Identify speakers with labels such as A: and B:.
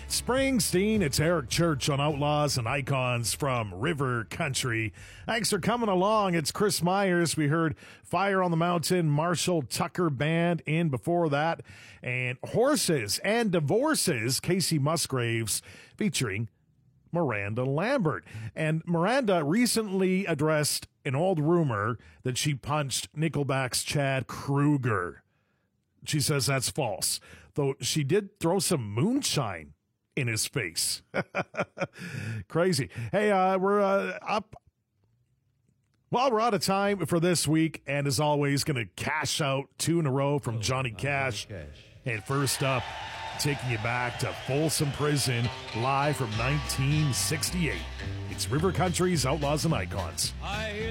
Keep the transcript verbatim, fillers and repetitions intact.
A: Springsteen, it's Eric Church on Outlaws and Icons from River Country. Thanks for coming along. It's Chris Myers. We heard Fire on the Mountain, Marshall Tucker Band in before that, and Horses and Divorces, Casey Musgraves featuring Miranda Lambert. And Miranda recently addressed an old rumor that she punched Nickelback's Chad Kroeger. She says that's false, though she did throw some moonshine in his face. Crazy. Hey, uh, we're uh, up. Well, we're out of time for this week, and as always, going to cash out two in a row from Johnny Cash. And first up, taking you back to Folsom Prison, live from nineteen sixty-eight. It's River Country's Outlaws and Icons.